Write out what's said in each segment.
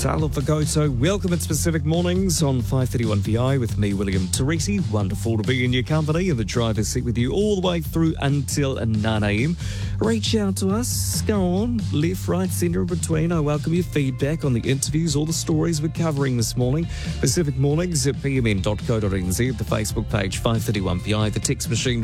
Talofa Koto, welcome at Pacific Mornings on 531 VI with me, William Teresi. Wonderful to be in your company in the driver's seat with you all the way through until 9am. Reach out to us, go on, left, right, centre, in between. I welcome your feedback on the interviews, all the stories we're covering this morning. Pacific Mornings at pmn.co.nz, the Facebook page 531 VI, the text machine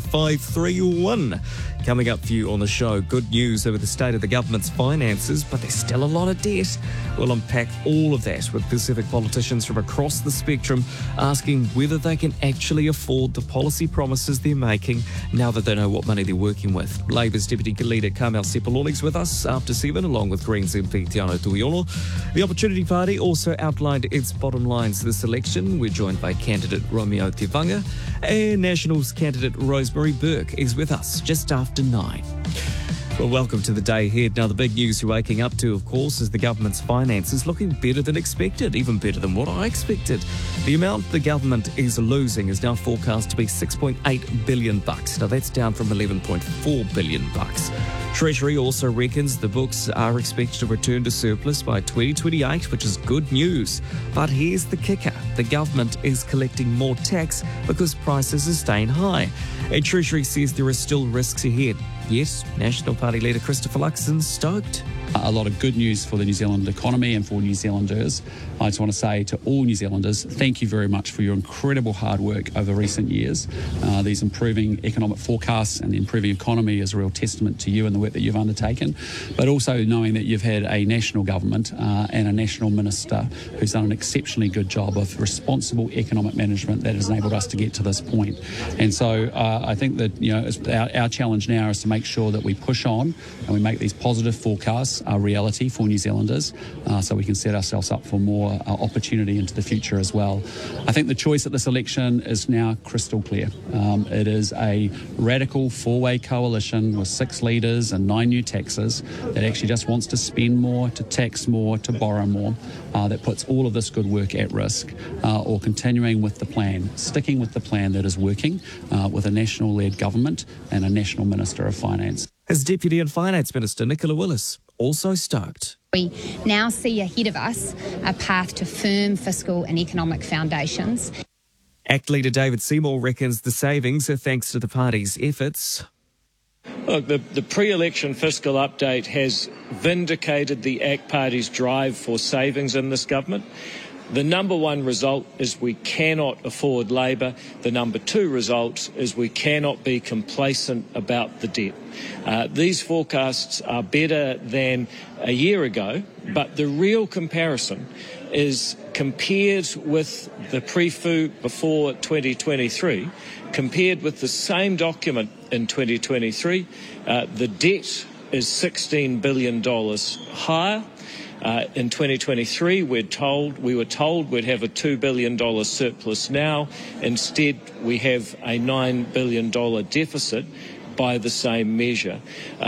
531. Coming up for you on the show, good news over the state of the government's finances, but there's still a lot of debt. We'll unpack all of that with Pacific politicians from across the spectrum asking whether they can actually afford the policy promises they're making now that they know what money they're working with. Labour's Deputy Leader Carmel Sepuloni's with us after 7, along with Greens MP Tiano Tuiono. The Opportunity Party also outlined its bottom lines this election. We're joined by candidate Romeo Tevanga, and Nationals candidate Rosemary Burke is with us just after 9. Well, welcome to the day ahead. Now, the big news you're waking up to, of course, is the government's finances looking better than expected, even better than what I expected. The amount the government is losing is now forecast to be $6.8 billion. Now, that's down from $11.4 billion. Treasury also reckons the books are expected to return to surplus by 2028, which is good news. But here's the kicker. The government is collecting more tax because prices are staying high. And Treasury says there are still risks ahead. Yes, National Party leader Christopher Luxon's stoked. A lot of good news for the New Zealand economy and for New Zealanders. I just want to say to all New Zealanders, thank you very much for your incredible hard work over recent years. These improving economic forecasts and the improving economy is a real testament to you and the work that you've undertaken, but also knowing that you've had a national government and a national minister who's done an exceptionally good job of responsible economic management that has enabled us to get to this point. And so I think that our challenge now is to make sure that we push on and we make these positive forecasts a reality for New Zealanders so we can set ourselves up for more opportunity into the future as well. I think the choice at this election is now crystal clear. It is a radical four-way coalition with 6 leaders and 9 new taxes that actually just wants to spend more, to tax more, to borrow more, that puts all of this good work at risk, or continuing with the plan, sticking with the plan that is working with a national-led government and a national Minister of Finance. As Deputy and Finance Minister Nicola Willis also stoked. We now see ahead of us a path to firm fiscal and economic foundations. ACT leader David Seymour reckons the savings are thanks to the party's efforts. Look, the pre-election fiscal update has vindicated the ACT Party's drive for savings in this government. The number one result is we cannot afford Labor. The number 2 result is we cannot be complacent about the debt. These forecasts are better than a year ago, but the real comparison is compared with the pre-FU before 2023, compared with the same document in 2023, the debt is $16 billion higher. In 2023, we were told we'd have a $2 billion surplus now. Instead, we have a $9 billion deficit by the same measure.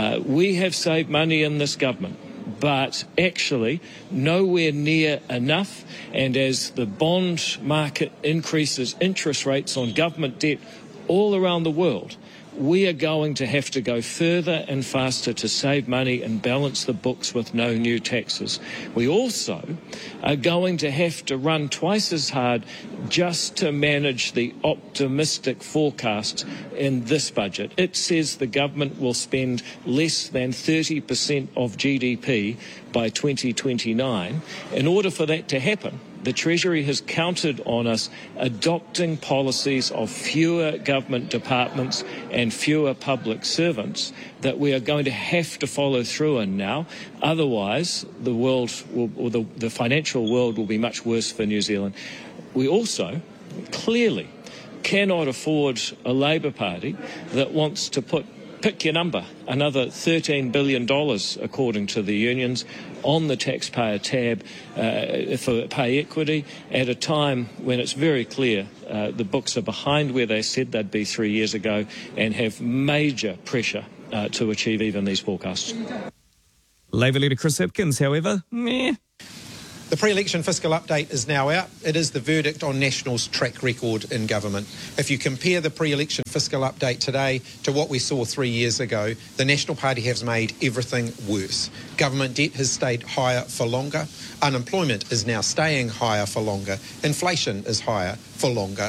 We have saved money in this government, but actually nowhere near enough. And as the bond market increases interest rates on government debt all around the world, we are going to have to go further and faster to save money and balance the books with no new taxes. We also are going to have to run twice as hard just to manage the optimistic forecast in this budget. It says the government will spend less than 30% of GDP by 2029. In order for that to happen, the Treasury has counted on us adopting policies of fewer government departments and fewer public servants that we are going to have to follow through in now. Otherwise, the financial world will be much worse for New Zealand. We also clearly cannot afford a Labor Party that wants to pick your number, another $13 billion, according to the unions, on the taxpayer tab for pay equity at a time when it's very clear the books are behind where they said they'd be 3 years ago and have major pressure to achieve even these forecasts. Labour leader Chris Hipkins, however, The pre-election fiscal update is now out. It is the verdict on National's track record in government. If you compare the pre-election fiscal update today to what we saw 3 years ago, the National Party has made everything worse. Government debt has stayed higher for longer. Unemployment is now staying higher for longer. Inflation is higher for longer.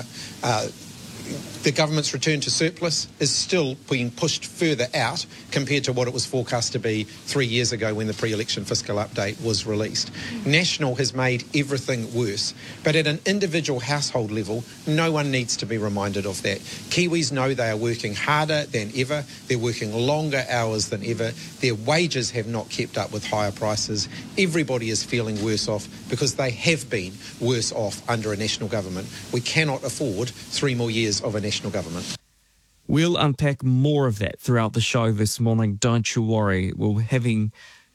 The government's return to surplus is still being pushed further out compared to what it was forecast to be 3 years ago when the pre-election fiscal update was released. National has made everything worse, but at an individual household level, no one needs to be reminded of that. Kiwis know they are working harder than ever, they're working longer hours than ever, their wages have not kept up with higher prices. Everybody is feeling worse off because they have been worse off under a national government. We cannot afford 3 more years of a national government. We'll unpack more of that throughout the show this morning. Don't you worry. We're having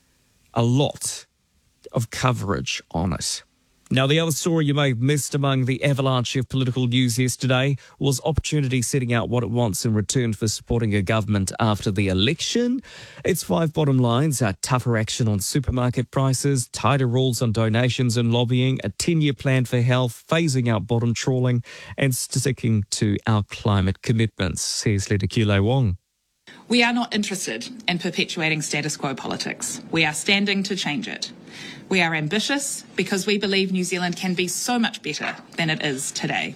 a lot of coverage on it. Now, the other story you may have missed among the avalanche of political news yesterday was Opportunity setting out what it wants in return for supporting a government after the election. Its 5 bottom lines are tougher action on supermarket prices, tighter rules on donations and lobbying, a 10-year plan for health, phasing out bottom trawling, and sticking to our climate commitments. Here's Leader Kule Wong. We are not interested in perpetuating status quo politics. We are standing to change it. We are ambitious because we believe New Zealand can be so much better than it is today.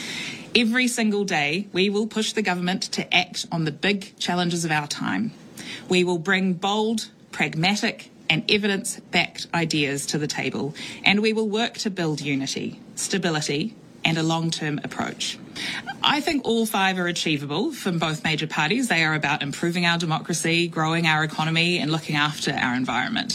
Every single day, we will push the government to act on the big challenges of our time. We will bring bold, pragmatic and evidence-backed ideas to the table, and we will work to build unity, stability and a long-term approach. I think all 5 are achievable from both major parties. They are about improving our democracy, growing our economy and looking after our environment.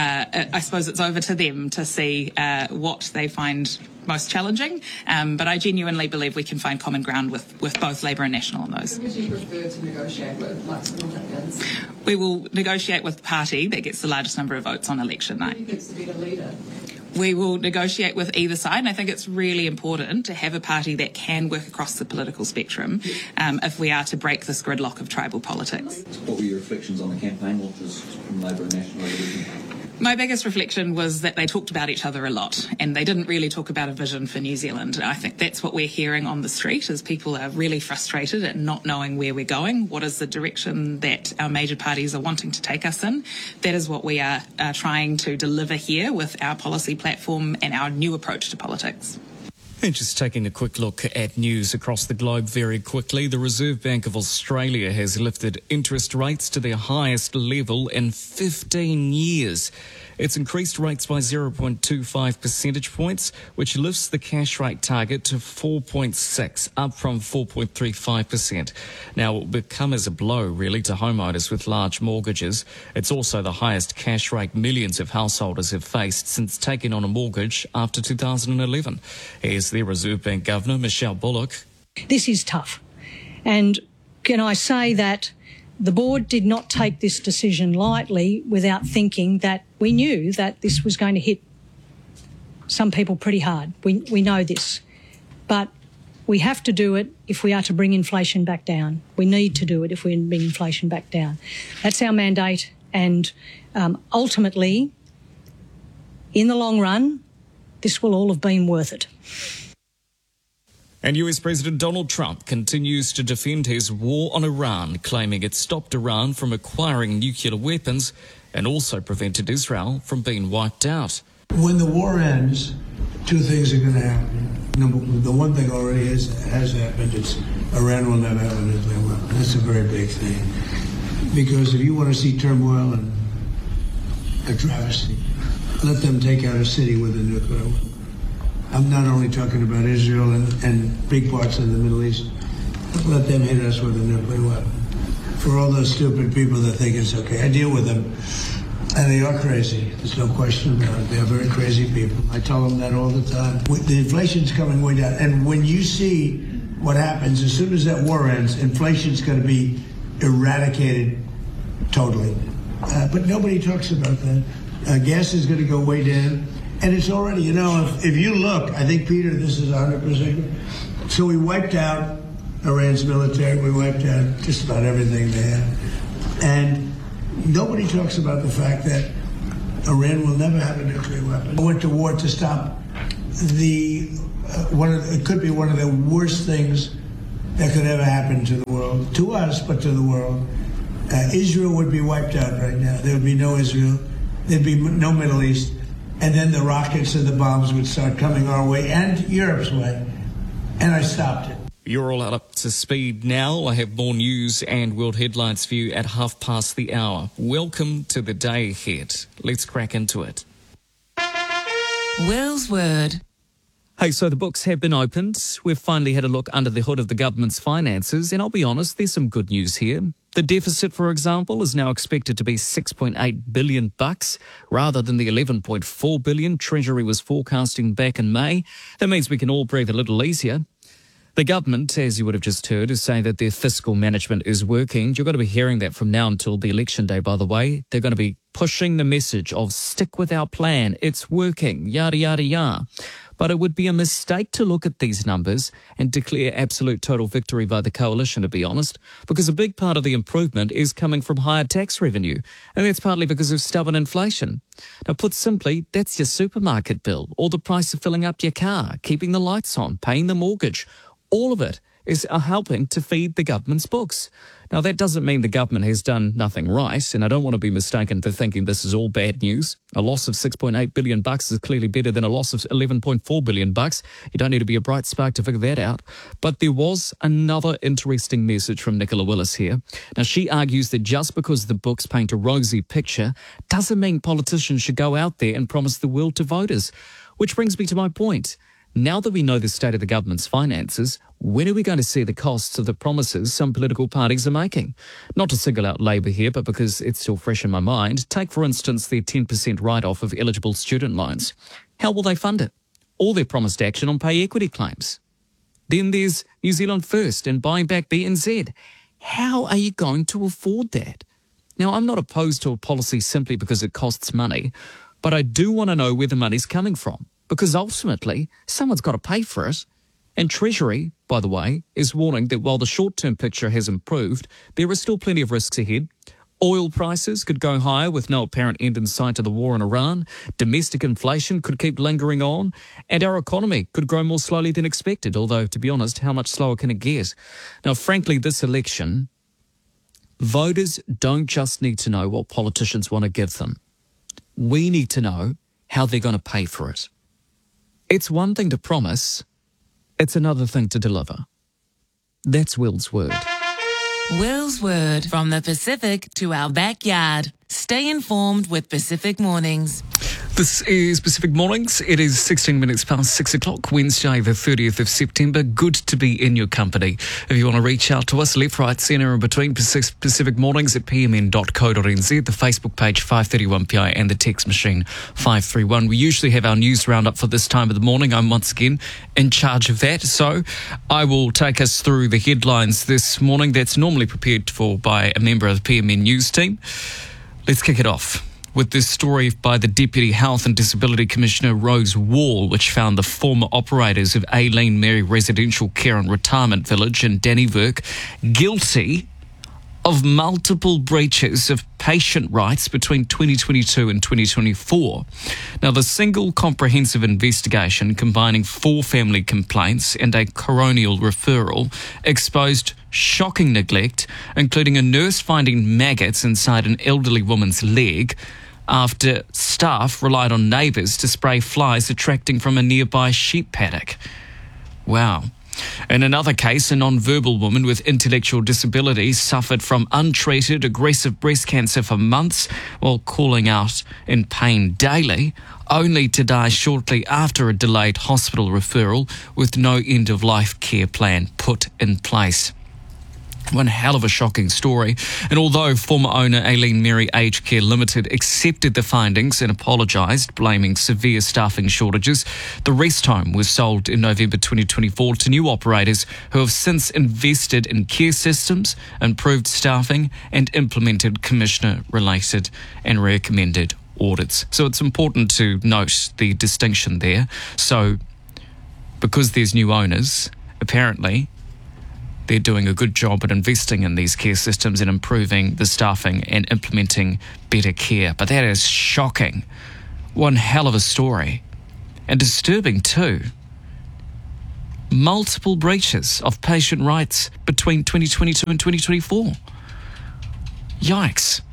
I suppose it's over to them to see what they find most challenging, but I genuinely believe we can find common ground with both Labour and National on those. Who would you prefer to negotiate with, like some Republicans? We will negotiate with the party that gets the largest number of votes on election night. Who gets to be the leader? We will negotiate with either side, and I think it's really important to have a party that can work across the political spectrum if we are to break this gridlock of tribal politics. What were your reflections on the campaign launches from Labour and National Opposition? My biggest reflection was that they talked about each other a lot and they didn't really talk about a vision for New Zealand. I think that's what we're hearing on the street is people are really frustrated at not knowing where we're going. What is the direction that our major parties are wanting to take us in? That is what we are trying to deliver here with our policy platform and our new approach to politics. And just taking a quick look at news across the globe very quickly, the Reserve Bank of Australia has lifted interest rates to their highest level in 15 years. It's increased rates by 0.25 percentage points, which lifts the cash rate target to 4.6, up from 4.35%. Now, it will become as a blow, really, to homeowners with large mortgages. It's also the highest cash rate millions of householders have faced since taking on a mortgage after 2011. Here's the Reserve Bank Governor, Michelle Bullock. This is tough. And can I say that the board did not take this decision lightly without thinking that we knew that this was going to hit some people pretty hard. We know this. But we have to do it if we are to bring inflation back down. We need to do it if we bring inflation back down. That's our mandate. And ultimately, in the long run, this will all have been worth it. And US President Donald Trump continues to defend his war on Iran, claiming it stopped Iran from acquiring nuclear weapons and also prevented Israel from being wiped out. When the war ends, 2 things are going to happen. The one thing already has happened is Iran will never have a nuclear weapon. That's a very big thing. Because if you want to see turmoil and a travesty, let them take out a city with a nuclear weapon. I'm not only talking about Israel and big parts of the Middle East. Let them hit us with a nuclear weapon. For all those stupid people that think it's okay, I deal with them, and they are crazy. There's no question about it. They are very crazy people. I tell them that all the time. The inflation's coming way down, and when you see what happens, as soon as that war ends, inflation's going to be eradicated totally. But nobody talks about that. Gas is going to go way down. And it's already, you know, if you look, I think, Peter, this is 100%. So we wiped out Iran's military. We wiped out just about everything they had. And nobody talks about the fact that Iran will never have a nuclear weapon. I went to war to stop it could be one of the worst things that could ever happen to the world, to us, but to the world. Israel would be wiped out right now. There would be no Israel. There'd be no Middle East. And then the rockets and the bombs would start coming our way and Europe's way. And I stopped it. You're all up to speed now. I have more news and world headlines for you at hour. Welcome to the day ahead. Let's crack into it. Will's Word. Hey, so the books have been opened. We've finally had a look under the hood of the government's finances, and I'll be honest, there's some good news here. The deficit, for example, is now expected to be $6.8 billion rather than the $11.4 billion Treasury was forecasting back in May. That means we can all breathe a little easier. The government, as you would have just heard, is saying that their fiscal management is working. You're going to be hearing that from now until the election day, by the way. They're going to be pushing the message of stick with our plan. It's working, yada, yada, yada. But it would be a mistake to look at these numbers and declare absolute total victory by the coalition, to be honest, because a big part of the improvement is coming from higher tax revenue, and that's partly because of stubborn inflation. Now, put simply, that's your supermarket bill, or the price of filling up your car, keeping the lights on, paying the mortgage. All of it is helping to feed the government's books. Now, that doesn't mean the government has done nothing right, and I don't want to be mistaken for thinking this is all bad news. A loss of $6.8 billion is clearly better than a loss of $11.4 billion. You don't need to be a bright spark to figure that out. But there was another interesting message from Nicola Willis here. Now, she argues that just because the books paint a rosy picture doesn't mean politicians should go out there and promise the world to voters. Which brings me to my point. Now that we know the state of the government's finances, when are we going to see the costs of the promises some political parties are making? Not to single out Labour here, but because it's still fresh in my mind, take, for instance, their 10% write-off of eligible student loans. How will they fund it? All their promised action on pay equity claims. Then there's New Zealand First and buying back BNZ. How are you going to afford that? Now, I'm not opposed to a policy simply because it costs money, but I do want to know where the money's coming from. Because ultimately, someone's got to pay for it. And Treasury, by the way, is warning that while the short-term picture has improved, there are still plenty of risks ahead. Oil prices could go higher with no apparent end in sight to the war in Iran. Domestic inflation could keep lingering on. And our economy could grow more slowly than expected, although, to be honest, how much slower can it get? Now, frankly, this election, voters don't just need to know what politicians want to give them. We need to know how they're going to pay for it. It's one thing to promise, it's another thing to deliver. That's Will's Word. Will's Word. From the Pacific to our backyard. Stay informed with Pacific Mornings. This is Pacific Mornings. It is 16 minutes past 6 o'clock, Wednesday, the 30th of September. Good to be in your company. If you want to reach out to us, left, right, centre and between, Pacific Mornings at pmn.co.nz, the Facebook page 531PI and the text machine 531. We usually have our news roundup for this time of the morning. I'm once again in charge of that. So I will take us through the headlines this morning. That's normally prepared for by a member of the PMN News team. Let's kick it off with this story by the Deputy Health and Disability Commissioner Rose Wall, which found the former operators of Aileen Mary Residential Care and Retirement Village in Dannevirke guilty of multiple breaches of patient rights between 2022 and 2024. Now, the single comprehensive investigation combining 4 family complaints and a coronial referral exposed shocking neglect, including a nurse finding maggots inside an elderly woman's leg after staff relied on neighbours to spray flies attracting from a nearby sheep paddock. Wow. In another case, a non-verbal woman with intellectual disabilities suffered from untreated aggressive breast cancer for months while calling out in pain daily, only to die shortly after a delayed hospital referral with no end-of-life care plan put in place. One hell of a shocking story. And although former owner Aileen Mary Aged Care Limited accepted the findings and apologised, blaming severe staffing shortages, the rest home was sold in November 2024 to new operators who have since invested in care systems, improved staffing and implemented commissioner-related and recommended audits. So it's important to note the distinction there. So because there's new owners, apparently they're doing a good job at investing in these care systems and improving the staffing and implementing better care. But that is shocking. One hell of a story. And disturbing too. Multiple breaches of patient rights between 2022 and 2024. Yikes.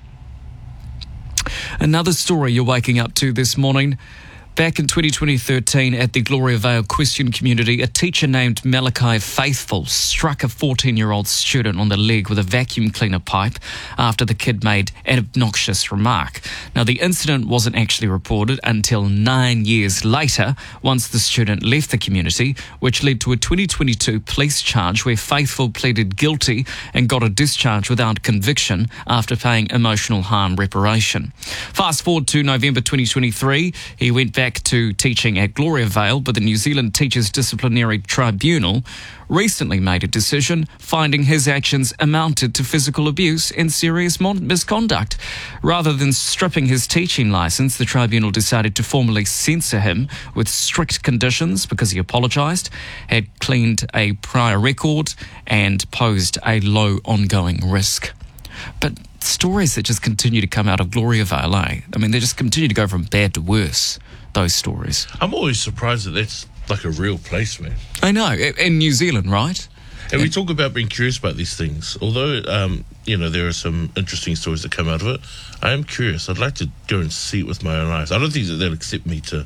Another story you're waking up to this morning. Back in 2013 at the Gloria Vale Christian community, a teacher named Malachi Faithful struck a 14-year-old student on the leg with a vacuum cleaner pipe after the kid made an obnoxious remark. Now, the incident wasn't actually reported until 9 years later, once the student left the community, which led to a 2022 police charge where Faithful pleaded guilty and got a discharge without conviction after paying emotional harm reparation. Fast forward to November 2023, he went back to teaching at Gloria Vale, but the New Zealand Teachers Disciplinary Tribunal recently made a decision finding his actions amounted to physical abuse and serious misconduct. Rather than stripping his teaching licence, the tribunal decided to formally censor him with strict conditions because he apologised, had cleaned a prior record and posed a low ongoing risk. But stories that just continue to come out of Gloria Vale, I mean, they just continue to go from bad to worse, those stories. I'm always surprised that that's like a real place, man. I know, in New Zealand, right? And we talk about being curious about these things. Although, there are some interesting stories that come out of it, I am curious. I'd like to go and see it with my own eyes. I don't think that they'll accept me to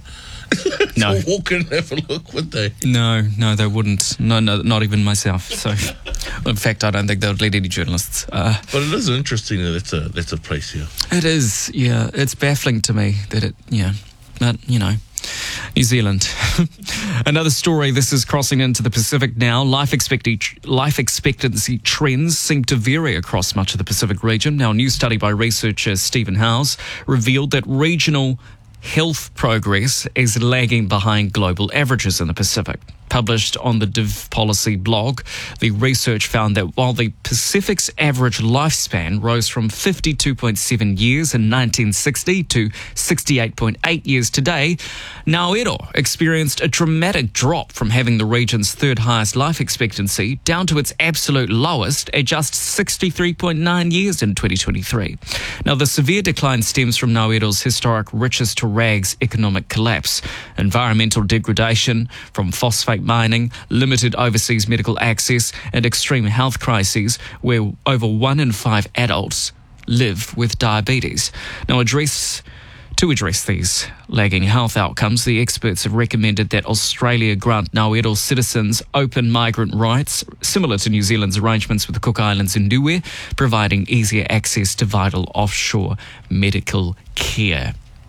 walk in and have a look, would they? No, they wouldn't. No, not even myself. So, in fact, I don't think they would let any journalists. But it is interesting that that's a place here. It is, yeah. It's baffling to me that but, New Zealand. Another story, this is crossing into the Pacific now. Life expectancy trends seem to vary across much of the Pacific region. Now, a new study by researcher Stephen Howes revealed that regional health progress is lagging behind global averages in the Pacific. Published on the Div Policy blog, the research found that while the Pacific's average lifespan rose from 52.7 years in 1960 to 68.8 years today, Nauru experienced a dramatic drop from having the region's third highest life expectancy down to its absolute lowest at just 63.9 years in 2023. Now, the severe decline stems from Nauru's historic riches to rags economic collapse, environmental degradation from phosphate mining, limited overseas medical access, and extreme health crises where over 1 in 5 adults live with diabetes. Now, to address these lagging health outcomes, the experts have recommended that Australia grant Nauru citizens open migrant rights, similar to New Zealand's arrangements with the Cook Islands and Niue, providing easier access to vital offshore medical care.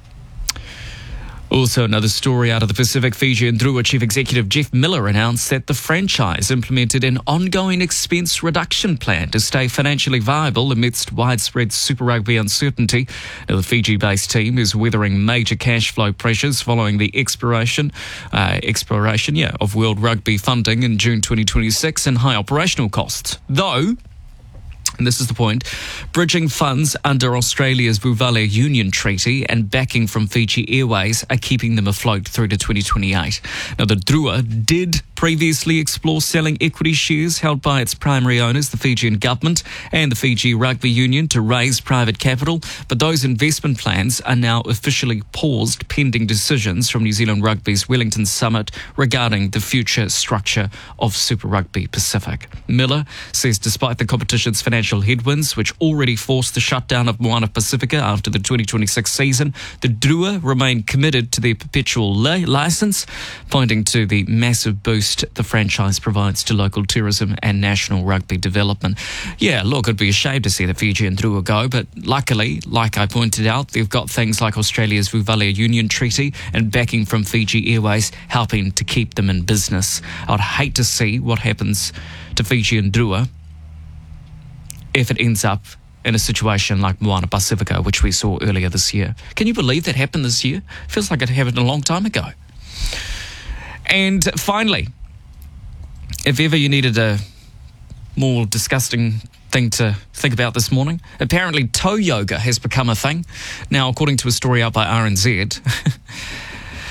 Also, another story out of the Pacific, Fiji and Drua Chief Executive Jeff Miller announced that the franchise implemented an ongoing expense reduction plan to stay financially viable amidst widespread Super Rugby uncertainty. Now, the Fiji-based team is weathering major cash flow pressures following the expiration of World Rugby funding in June 2026 and high operational costs. Though, and this is the point, bridging funds under Australia's Vuvalia Union Treaty and backing from Fiji Airways are keeping them afloat through to 2028. Now, the Drua did previously explore selling equity shares held by its primary owners, the Fijian government and the Fiji Rugby Union, to raise private capital, but those investment plans are now officially paused pending decisions from New Zealand Rugby's Wellington Summit regarding the future structure of Super Rugby Pacific. Miller says despite the competition's financial headwinds, which already forced the shutdown of Moana Pacifica after the 2026 season, the Drua remain committed to their perpetual licence, pointing to the massive boost the franchise provides to local tourism and national rugby development. Yeah, look, it'd be a shame to see the Fiji and Drua go, but luckily, like I pointed out, they've got things like Australia's Vuvalia Union Treaty and backing from Fiji Airways helping to keep them in business. I'd hate to see what happens to Fiji and Drua if it ends up in a situation like Moana Pacifica, which we saw earlier this year. Can you believe that happened this year? Feels like it happened a long time ago. And finally, if ever you needed a more disgusting thing to think about this morning, apparently toe yoga has become a thing. Now, according to a story out by RNZ,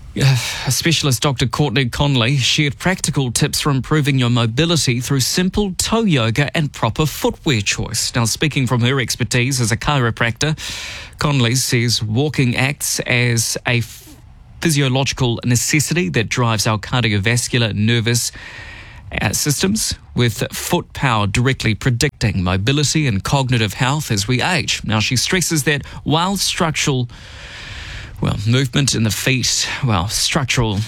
Specialist Dr. Courtney Conley shared practical tips for improving your mobility through simple toe yoga and proper footwear choice. Now, speaking from her expertise as a chiropractor, Conley says walking acts as a physiological necessity that drives our cardiovascular nervous systems, with foot power directly predicting mobility and cognitive health as we age. Now, she stresses that while movement in the feet, structural,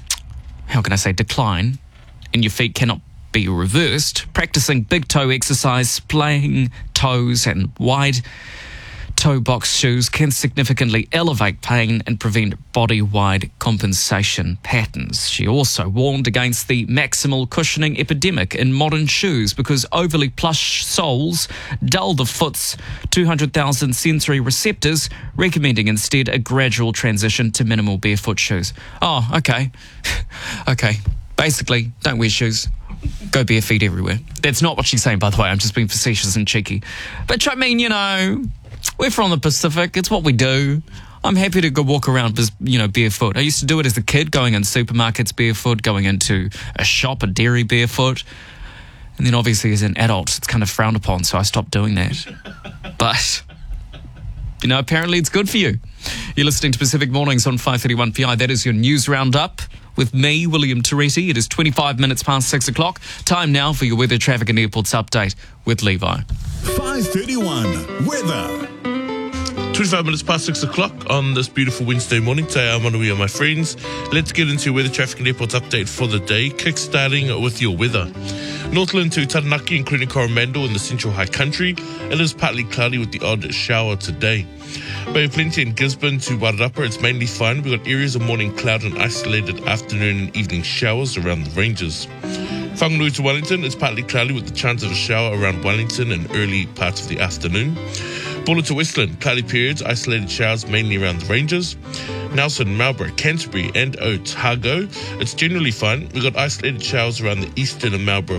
decline in your feet cannot be reversed, practicing big toe exercise, playing toes and wide toe box shoes can significantly elevate pain and prevent body-wide compensation patterns. She also warned against the maximal cushioning epidemic in modern shoes because overly plush soles dull the foot's 200,000 sensory receptors, recommending instead a gradual transition to minimal barefoot shoes. Oh, okay. Okay. Basically, don't wear shoes. Go bare feet everywhere. That's not what she's saying, by the way. I'm just being facetious and cheeky. But I mean, we're from the Pacific. It's what we do. I'm happy to go walk around, barefoot. I used to do it as a kid, going in supermarkets barefoot, going into a shop, a dairy barefoot. And then obviously as an adult, it's kind of frowned upon, so I stopped doing that. But, apparently it's good for you. You're listening to Pacific Mornings on 531 PI. That is your news roundup with me, William Teresi. It is 25 minutes past 6 o'clock. Time now for your weather, traffic and airports update with Levi. 531 weather. 25 minutes past 6 o'clock on this beautiful Wednesday morning. Today I'm on my friends. Let's get into your weather, traffic and airports update for the day. Kick-starting with your weather. Northland to Taranaki, including Coromandel in the central high country. It is partly cloudy with the odd shower today. Bay of Plenty in Gisborne to Wairarapa, it's mainly fine. We've got areas of morning cloud and isolated afternoon and evening showers around the ranges. Whanganui to Wellington, it's partly cloudy with the chance of a shower around Wellington and early parts of the afternoon. Buller to Westland, cloudy periods, isolated showers mainly around the ranges. Nelson, Marlborough, Canterbury and Otago, it's generally fine. We've got isolated showers around the eastern and Marlborough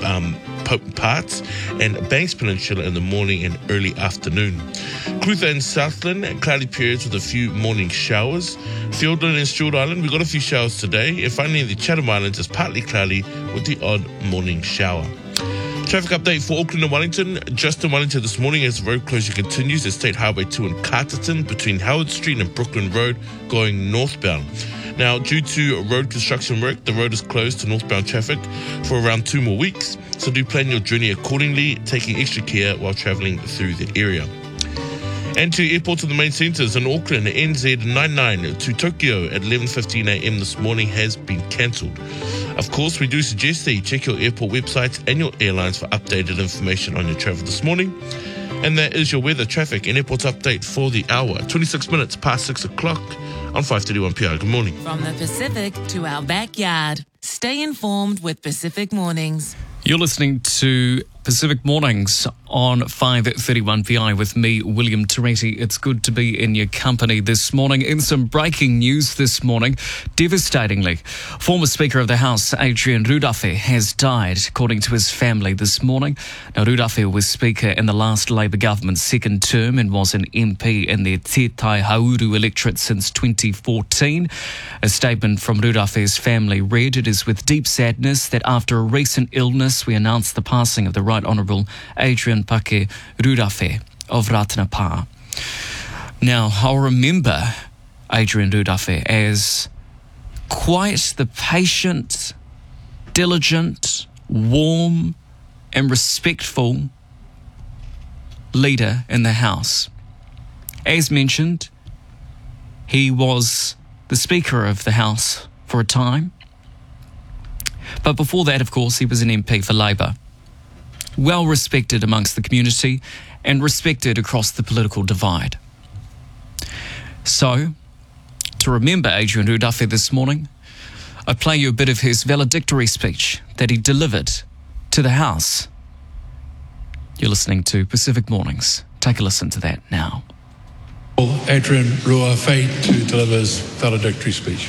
parts and Banks Peninsula in the morning and early afternoon. Clutha and Southland, cloudy periods with a few morning showers. Fiordland and Stewart Island, we've got a few showers today. And finally, the Chatham Islands is partly cloudy with the odd morning shower. Traffic update for Auckland and Wellington. Just in Wellington this morning as the road closure continues at State Highway 2 in Carterton between Howard Street and Brooklyn Road going northbound. Now, due to road construction work, the road is closed to northbound traffic for around 2 more weeks. So do plan your journey accordingly, taking extra care while travelling through the area. And to airports of the main centres in Auckland, NZ99 to Tokyo at 11:15 a.m. this morning has been cancelled. Of course, we do suggest that you check your airport websites and your airlines for updated information on your travel this morning. And that is your weather, traffic and airports update for the hour. 26 minutes past 6 o'clock on 531 PR. Good morning. From the Pacific to our backyard. Stay informed with Pacific Mornings. You're listening to Pacific Mornings on 531 PI with me, William Teresi. It's good to be in your company this morning. In some breaking news this morning, devastatingly, former Speaker of the House, Adrian Rudafé, has died, according to his family this morning. Now, Rudafé was Speaker in the last Labour government's second term and was an MP in the Te Tai Hauru electorate since 2014. A statement from Rudafé's family read, "It is with deep sadness that after a recent illness, we announce the passing of the Right Honourable Adrian Pake Rudafé of Ratanapa." Now, I'll remember Adrian Rudafé as quite the patient, diligent, warm and respectful leader in the House. As mentioned, he was the Speaker of the House for a time. But before that, of course, he was an MP for Labour. Well respected amongst the community and respected across the political divide. So, to remember Adrian Rudafé this morning, I play you a bit of his valedictory speech that he delivered to the House. You're listening to Pacific Mornings. Take a listen to that now. Adrian Rudafé to deliver his valedictory speech.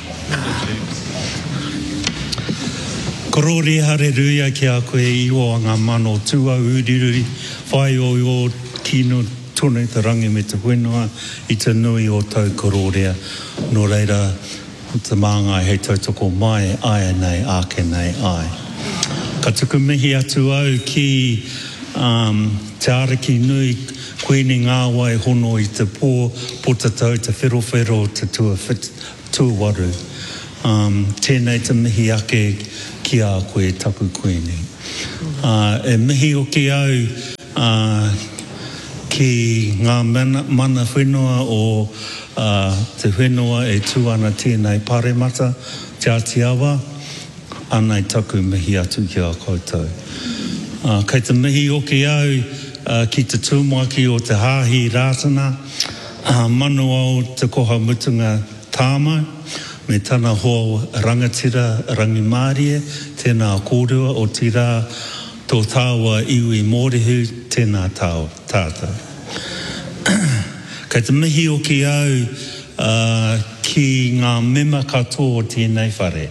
Korore hareruia ki a koe iwa ngā mano tua uriruri whai o kino tone te rangi me te whenua I te nui o tau kororea. Nō reira, te māngai hei tautoko mai, ai nei, ake nei, ai. Ka tuku mihi atu au ki te ariki nui, koeni ngā wai hono i te pō, potatau, te whero, te tuawaru. Tēnei te mihi ake ki a koe taku koeni. E mihi o ki au ki ngā mana whenua o te whenua e tūana tēnei Paremata, Te Atiawa, anei taku mihi atu ki a koutou. Kei te mihi o ki au ki te tūmaki o te hāhi rātana, manu au te koha mutunga tāmau, me tana hoa rangatira rangimārie, tēnā kōrua o tira tō tāua iwi mōrehu, tēnā tātou. Kei te mihi o ki au ki ngā mema katoa tēnei whare.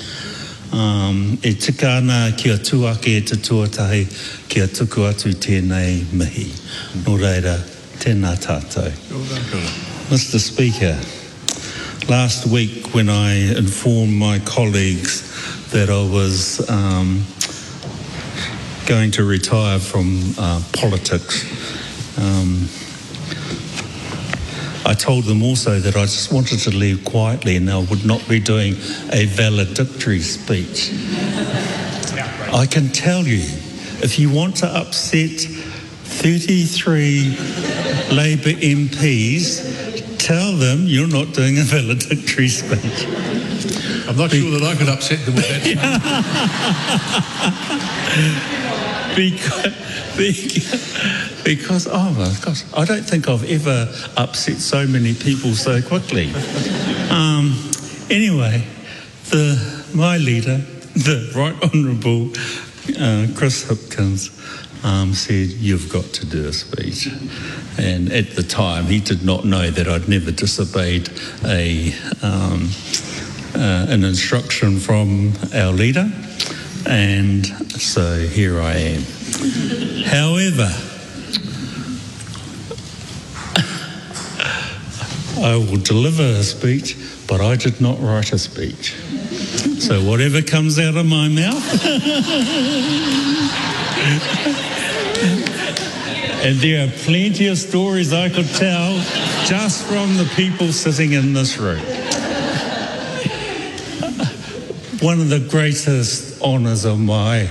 E tika ana kia tuake e te tuatahi kia tuku atu tēnei mihi. Nō reira, tēnā tātou. Mr. Speaker, last week when I informed my colleagues that I was going to retire from politics, I told them also that I just wanted to leave quietly and I would not be doing a valedictory speech. I can tell you, if you want to upset 33 Labour MPs, tell them you're not doing a valedictory speech. I'm not sure that I could upset them with that. Because, oh my gosh, I don't think I've ever upset so many people so quickly. Anyway, my leader, the Right Honourable Chris Hipkins, said, you've got to do a speech. And at the time, he did not know that I'd never disobeyed an instruction from our leader. And so here I am. However, I will deliver a speech, but I did not write a speech. So whatever comes out of my mouth, and there are plenty of stories I could tell just from the people sitting in this room. One of the greatest honours of my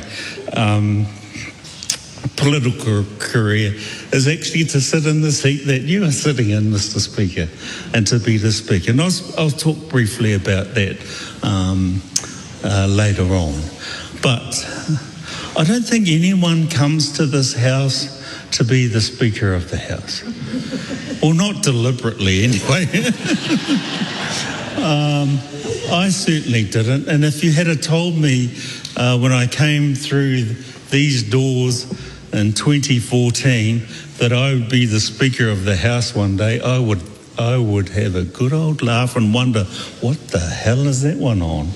political career is actually to sit in the seat that you are sitting in, Mr. Speaker, and to be the Speaker. And I'll talk briefly about that later on. But I don't think anyone comes to this House to be the Speaker of the House. Or not deliberately, anyway. I certainly didn't. And if you had told me when I came through these doors in 2014 that I would be the Speaker of the House one day, I would have a good old laugh and wonder, what the hell is that one on?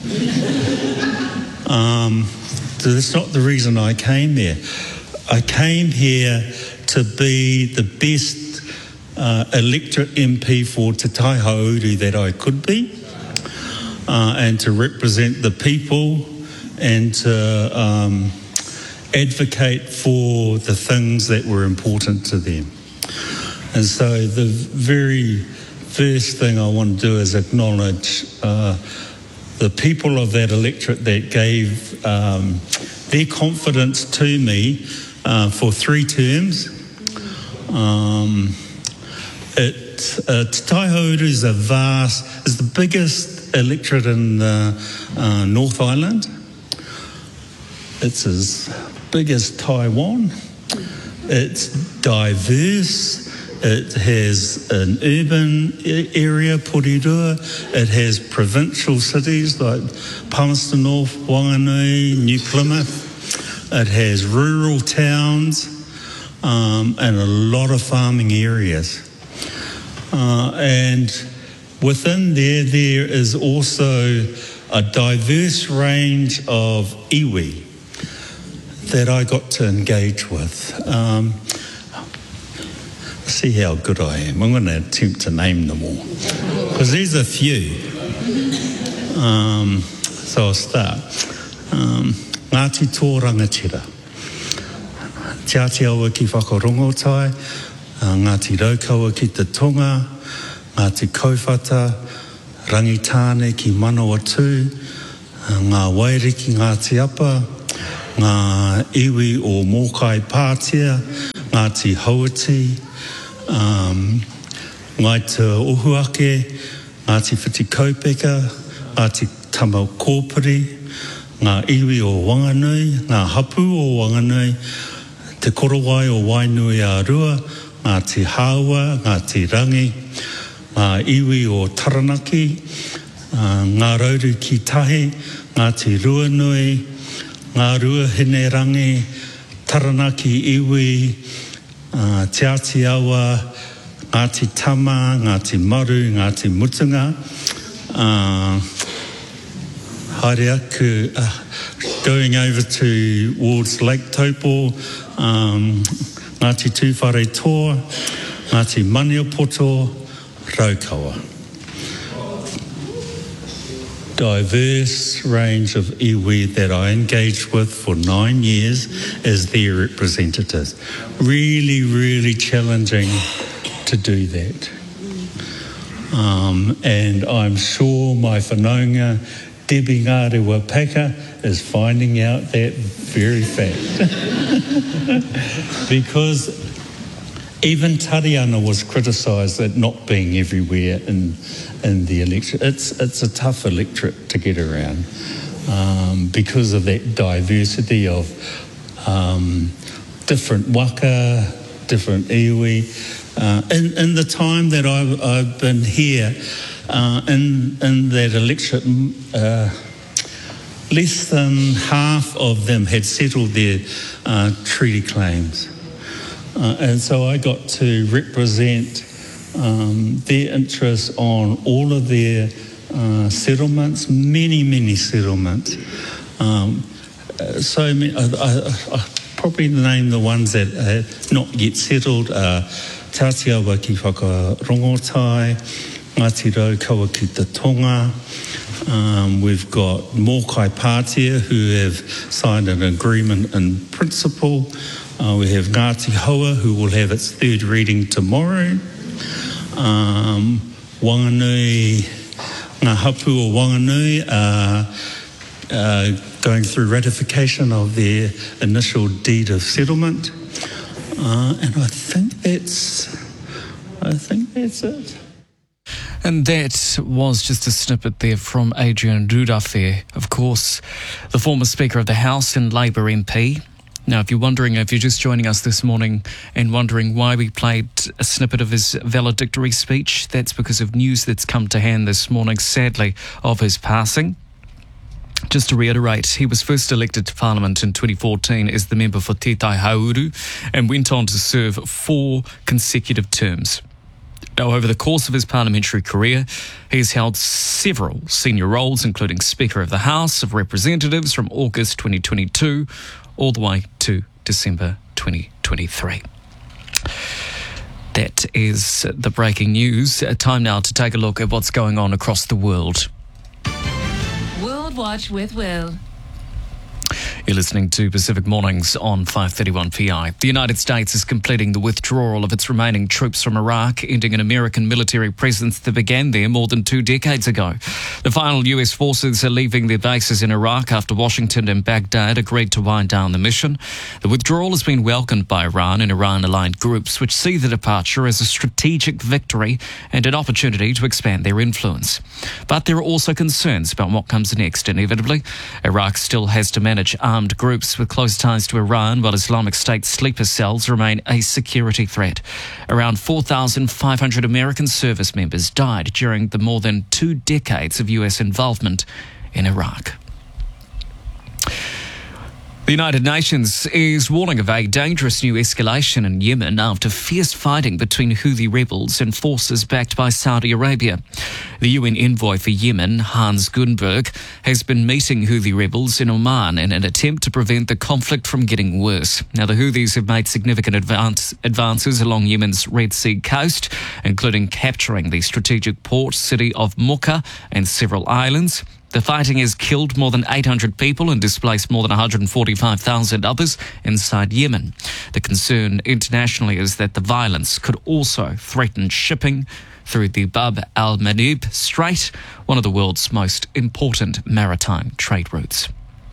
So that's not the reason I came here. I came here to be the best electorate MP for Te Tai Hauru that I could be, and to represent the people and to advocate for the things that were important to them. And so the very first thing I want to do is acknowledge the people of that electorate that gave their confidence to me for 3 terms. Te Tai Hauru is the biggest electorate in North Island. It's as big as Taiwan. It's diverse. It has an urban area, Porirua. It has provincial cities like Palmerston North, Wanganui, New Plymouth. It has rural towns and a lot of farming areas. And within there is also a diverse range of iwi that I got to engage with. See how good I am. I'm going to attempt to name them all, because there's a few. So I'll start. Ngāti tō rangatira. Te ati awa ki whakarongotai, Ngāti raukaua ki te tonga, Ngāti kauwhata, rangitāne ki manawa tū, ngā wairiki Ngāti apa, ngā iwi o Mōkai Pātia, Ngāti Hauati, Ngai te Ohuake, Ngāti Whiti Kaupeka, Ngāti Tamau Kōpiri, ngā iwi o Wanganui, ngā hapu o Wanganui, te korowai o Wainui a Rua, Ngāti Haua, Ngāti Rangi, ngā iwi o Taranaki, ngā rauru ki tahi, Ngāti Ruanui, ngā rua hine rangi, Taranaki iwi, te ati awa, Ngāti Tama, Ngāti Maru, Ngāti Mutunga, haere aku, going over towards Lake Taupo, Ngāti Tūwhare Toa, Ngāti Maniapoto, Raukawa. Diverse range of iwi that I engaged with for 9 years as their representatives. Really, really challenging to do that. And I'm sure my whanaunga, Debbie Ngārewa Paka, is finding out that very fact. Because even Tariana was criticised at not being everywhere in the electorate. It's a tough electorate to get around because of that diversity of different waka, different iwi. In the time that I've been here, in that electorate, less than half of them had settled their treaty claims. And so I got to represent their interests on all of their settlements, many settlements. So many, I probably name the ones that are not yet settled are Te Atiawa ki Whakarongotai, Ngāti Raukaua ki te Tonga. We've got Mōkai Pātia who have signed an agreement in principle. We have Ngāti Hoa who will have its third reading tomorrow. Wanganui, ngā hapu o Wanganui are going through ratification of their initial deed of settlement. And I think that's it. And that was just a snippet there from Adrian Rudafé, of course, the former Speaker of the House and Labour MP. Now, if you're just joining us this morning and wondering why we played a snippet of his valedictory speech, that's because of news that's come to hand this morning, sadly, of his passing. Just to reiterate, he was first elected to Parliament in 2014 as the member for Te Tai Hauru and went on to serve 4 consecutive terms. Now, over the course of his parliamentary career, he has held several senior roles, including Speaker of the House of Representatives from August 2022 all the way to December 2023. That is the breaking news. Time now to take a look at what's going on across the world. World Watch with Will. You're listening to Pacific Mornings on 531 PI. The United States is completing the withdrawal of its remaining troops from Iraq, ending an American military presence that began there more than 2 decades ago. The final US forces are leaving their bases in Iraq after Washington and Baghdad agreed to wind down the mission. The withdrawal has been welcomed by Iran and Iran-aligned groups, which see the departure as a strategic victory and an opportunity to expand their influence. But there are also concerns about what comes next. Inevitably, Iraq still has to manage armed groups with close ties to Iran, while Islamic State sleeper cells remain a security threat. Around 4,500 American service members died during the more than 2 decades of US involvement in Iraq. The United Nations is warning of a dangerous new escalation in Yemen after fierce fighting between Houthi rebels and forces backed by Saudi Arabia. The UN envoy for Yemen, Hans Gunberg, has been meeting Houthi rebels in Oman in an attempt to prevent the conflict from getting worse. Now, the Houthis have made significant advances along Yemen's Red Sea coast, including capturing the strategic port city of Mocha and several islands. The fighting has killed more than 800 people and displaced more than 145,000 others inside Yemen. The concern internationally is that the violence could also threaten shipping through the Bab al-Mandeb Strait, one of the world's most important maritime trade routes.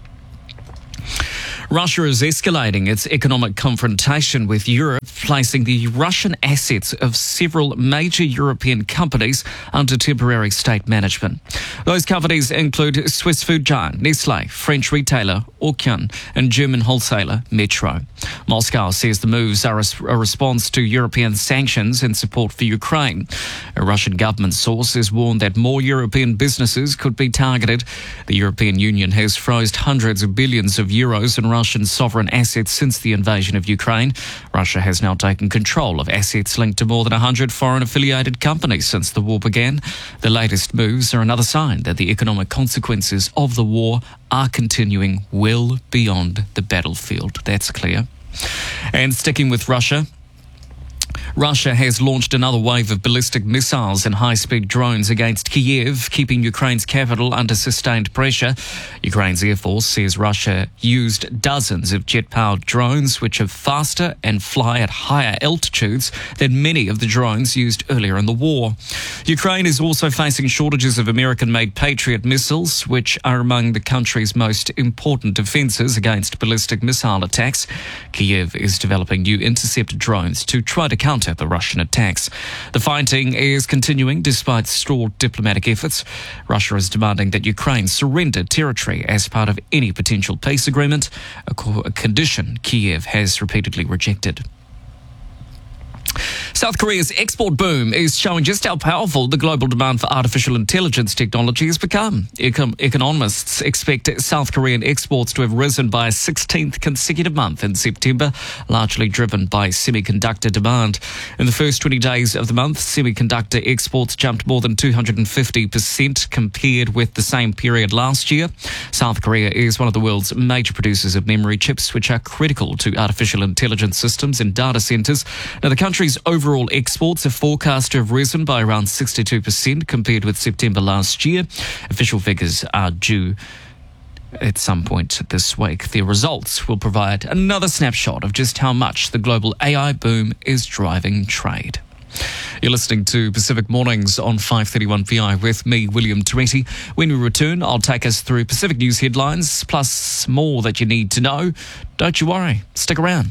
Russia is escalating its economic confrontation with Europe, placing the Russian assets of several major European companies under temporary state management. Those companies include Swiss food giant Nestlé, French retailer Auchan, and German wholesaler Metro. Moscow says the moves are a response to European sanctions and support for Ukraine. A Russian government source has warned that more European businesses could be targeted. The European Union has frozen hundreds of billions of euros in Russian sovereign assets since the invasion of Ukraine. Russia has now taken control of assets linked to more than 100 foreign-affiliated companies since the war began. The latest moves are another sign that the economic consequences of the war are continuing well beyond the battlefield. That's clear. And sticking with Russia has launched another wave of ballistic missiles and high-speed drones against Kyiv, keeping Ukraine's capital under sustained pressure. Ukraine's Air Force says Russia used dozens of jet-powered drones, which are faster and fly at higher altitudes than many of the drones used earlier in the war. Ukraine is also facing shortages of American-made Patriot missiles, which are among the country's most important defences against ballistic missile attacks. Kyiv is developing new interceptor drones to try to counter the Russian attacks. The fighting is continuing despite stalled diplomatic efforts. Russia is demanding that Ukraine surrender territory as part of any potential peace agreement, a condition Kyiv has repeatedly rejected. South Korea's export boom is showing just how powerful the global demand for artificial intelligence technology has become. Economists expect South Korean exports to have risen by a 16th consecutive month in September, largely driven by semiconductor demand. In the first 20 days of the month, semiconductor exports jumped more than 250% compared with the same period last year. South Korea is one of the world's major producers of memory chips, which are critical to artificial intelligence systems and data centres. Now, the country's overall exports are forecast to have risen by around 62% compared with September last year. Official figures are due at some point this week. Their results will provide another snapshot of just how much the global AI boom is driving trade. You're listening to Pacific Mornings on 531 PI with me, William Toretti. When we return, I'll take us through Pacific News headlines, plus more that you need to know. Don't you worry, stick around.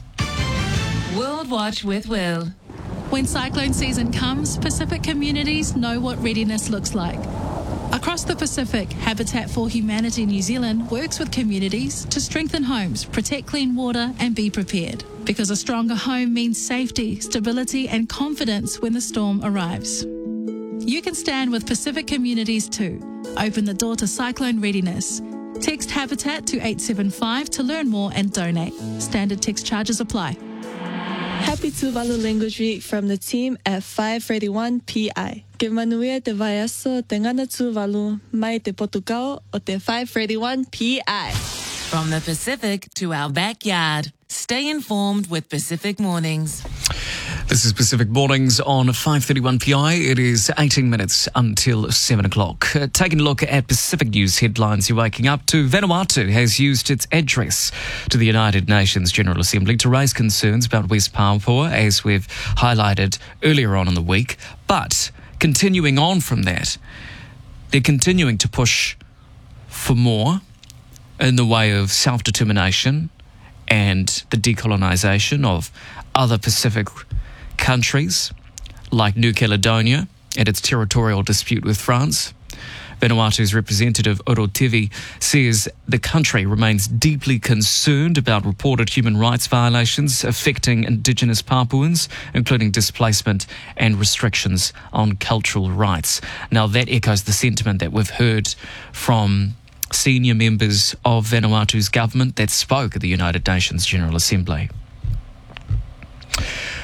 World Watch with Will. When cyclone season comes, Pacific communities know what readiness looks like. Across the Pacific, Habitat for Humanity New Zealand works with communities to strengthen homes, protect clean water and be prepared. Because a stronger home means safety, stability and confidence when the storm arrives. You can stand with Pacific communities too. Open the door to cyclone readiness. Text Habitat to 875 to learn more and donate. Standard text charges apply. Happy Tuvalu Language Week from the team at 531 PI. Que manuia te vaiaso te ngana Tuvalu, mai te Portugal o te 531 PI. From the Pacific to our backyard. Stay informed with Pacific Mornings. This is Pacific Mornings on 531 PI. It is 18 minutes until 7 o'clock. Taking a look at Pacific News headlines you're waking up to, Vanuatu has used its address to the United Nations General Assembly to raise concerns about West Papua, as we've highlighted earlier on in the week. But continuing on from that, they're continuing to push for more in the way of self-determination and the decolonisation of other Pacific countries like New Caledonia and its territorial dispute with France. Vanuatu's representative Orotivi says the country remains deeply concerned about reported human rights violations affecting Indigenous Papuans, including displacement and restrictions on cultural rights. Now, that echoes the sentiment that we've heard from senior members of Vanuatu's government that spoke at the United Nations General Assembly.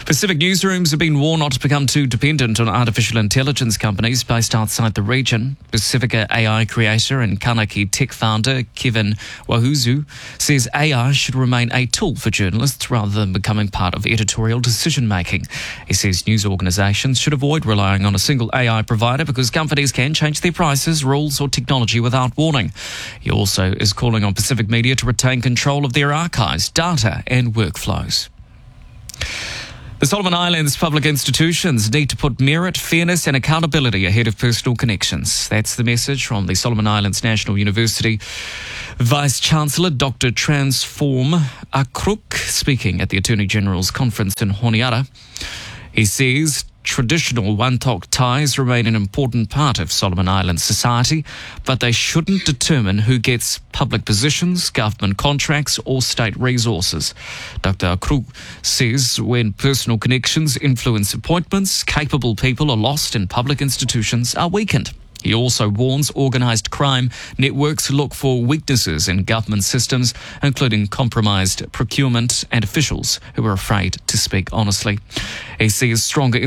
Pacific newsrooms have been warned not to become too dependent on artificial intelligence companies based outside the region. Pacifica AI creator and Kanaki tech founder Kevin Wahuzu says AI should remain a tool for journalists rather than becoming part of editorial decision-making. He says news organisations should avoid relying on a single AI provider because companies can change their prices, rules or technology without warning. He also is calling on Pacific media to retain control of their archives, data and workflows. The Solomon Islands public institutions need to put merit, fairness and accountability ahead of personal connections. That's the message from the Solomon Islands National University Vice-Chancellor Dr. Transform Akruk speaking at the Attorney General's conference in Honiara. He says traditional Wantok ties remain an important part of Solomon Islands society, but they shouldn't determine who gets public positions, government contracts or state resources. Dr. Akruk says when personal connections influence appointments, capable people are lost and public institutions are weakened. He also warns organised crime networks look for weaknesses in government systems, including compromised procurement and officials who are afraid to speak honestly. He sees stronger